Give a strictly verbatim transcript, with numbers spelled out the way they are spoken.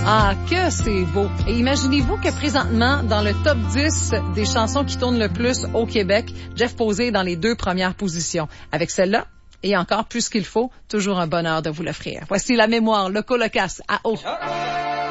Ah, que c'est beau. Et imaginez-vous que présentement, dans le top dix des chansons qui tournent le plus au Québec, Jeff Posey est dans les deux premières positions. Avec celle-là, et encore plus qu'il faut, toujours un bonheur de vous l'offrir. Voici La Mémoire, Loco Locass, à haut.